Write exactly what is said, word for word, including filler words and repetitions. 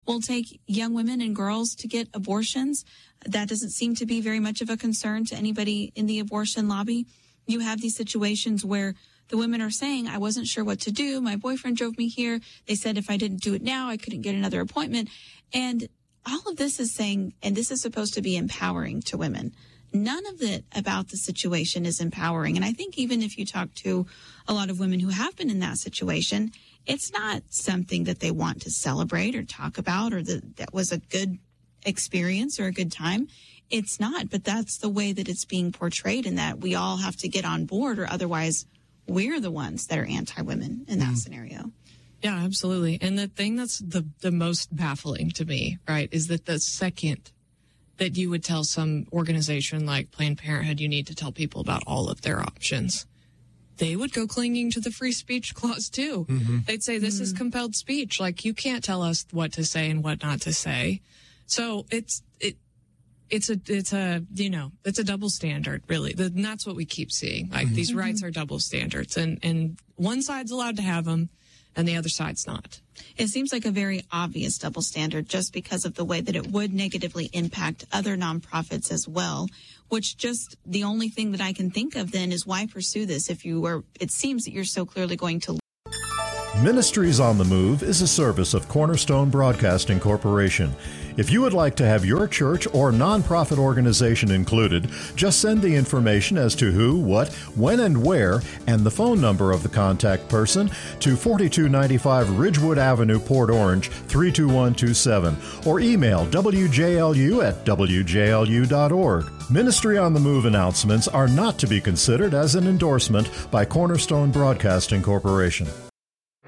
will take young women and girls to get abortions. That doesn't seem to be very much of a concern to anybody in the abortion lobby. You have these situations where the women are saying, I wasn't sure what to do. My boyfriend drove me here. They said if I didn't do it now, I couldn't get another appointment. And all of this is saying, and this is supposed to be empowering to women. None of it about the situation is empowering. And I think even if you talk to a lot of women who have been in that situation, it's not something that they want to celebrate or talk about, or that that was a good experience or a good time. It's not, but that's the way that it's being portrayed, and that we all have to get on board, or otherwise we're the ones that are anti-women in that mm. scenario. Yeah, absolutely. And the thing that's the, the most baffling to me, right, is that the second that you would tell some organization like Planned Parenthood you need to tell people about all of their options, they would go clinging to the free speech clause too. Mm-hmm. They'd say this mm-hmm. is compelled speech. Like, you can't tell us what to say and what not to say. So it's it it's a it's a you know it's a double standard, really. And that's what we keep seeing. Like mm-hmm. these rights are double standards, and and one side's allowed to have them, and the other side's not. It seems like a very obvious double standard, just because of the way that it would negatively impact other nonprofits as well. Which just the only thing that I can think of then is, why pursue this if you were? It seems that you're so clearly going to. Ministries on the Move is a service of Cornerstone Broadcasting Corporation. If you would like to have your church or nonprofit organization included, just send the information as to who, what, when, and where, and the phone number of the contact person to forty-two ninety-five Ridgewood Avenue, Port Orange, three two one two seven, or email W J L U at W J L U dot org. Ministry on the Move announcements are not to be considered as an endorsement by Cornerstone Broadcasting Corporation.